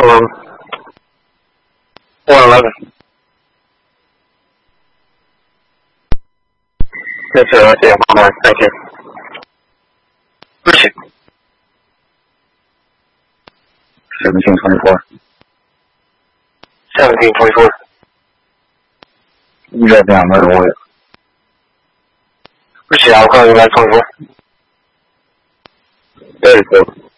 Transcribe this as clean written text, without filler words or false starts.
111. Yes, sir. I see. I'm on. Thank you. Appreciate it. 1724. 1724. You got down right away. Appreciate it. I'll call you back 24. 34.